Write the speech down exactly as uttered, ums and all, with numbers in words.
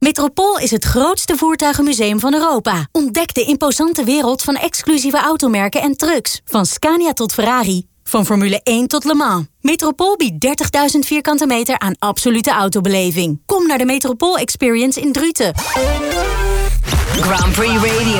Metropool is het grootste voertuigenmuseum van Europa. Ontdek de imposante wereld van exclusieve automerken en trucks. Van Scania tot Ferrari. Van Formule één tot Le Mans. Metropool biedt dertigduizend vierkante meter aan absolute autobeleving. Kom naar de Metropool Experience in Druten. Grand Prix Radio.